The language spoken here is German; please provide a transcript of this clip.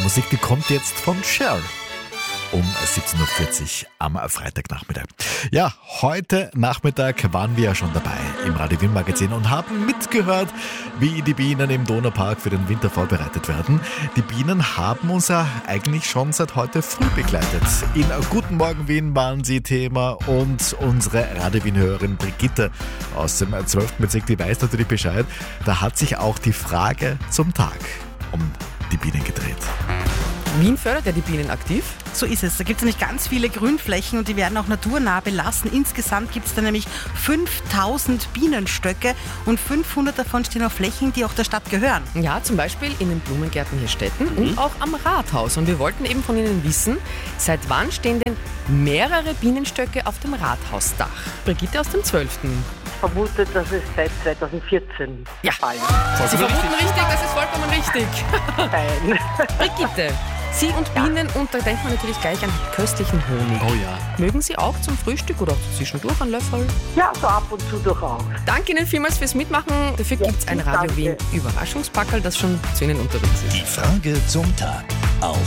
Musik, die kommt jetzt von Cher. Um 17.40 Uhr am Freitagnachmittag. Ja, heute Nachmittag waren wir ja schon dabei im Radio Wien Magazin und haben mitgehört, wie die Bienen im Donaupark für den Winter vorbereitet werden. Die Bienen haben uns ja eigentlich schon seit heute früh begleitet. In Guten Morgen Wien waren sie Thema und unsere Radio Wien-Hörerin Brigitte aus dem 12. Bezirk, die weiß natürlich Bescheid. Da hat sich auch die Frage zum Tag um die Bienen gedreht. Wien fördert ja die Bienen aktiv. So ist es. Da gibt es nämlich ganz viele Grünflächen und die werden auch naturnah belassen. Insgesamt gibt es da nämlich 5000 Bienenstöcke und 500 davon stehen auf Flächen, die auch der Stadt gehören. Ja, zum Beispiel in den Blumengärten hier Städten und auch am Rathaus. Und wir wollten eben von Ihnen wissen, seit wann stehen denn mehrere Bienenstöcke auf dem Rathausdach? Brigitte aus dem 12. Vermutet, dass es seit 2014 Ja. Fall. Sie vermuten richtig, das ist vollkommen richtig. Nein. Brigitte, Sie und Bienen, und da denkt man natürlich gleich an köstlichen Honig. Oh ja. Mögen Sie auch zum Frühstück oder auch zwischendurch einen Löffel? Ja, so ab und zu doch auch. Danke Ihnen vielmals fürs Mitmachen. Dafür gibt es ein Radio Wien danke. Überraschungspackerl, das schon zu Ihnen unterwegs ist. Die Frage zum Tag auf